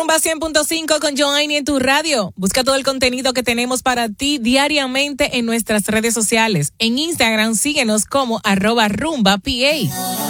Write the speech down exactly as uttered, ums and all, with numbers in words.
Rumba cien punto cinco con Joanny en tu radio. Busca todo el contenido que tenemos para ti diariamente en nuestras redes sociales. En Instagram síguenos como arroba rumba P A.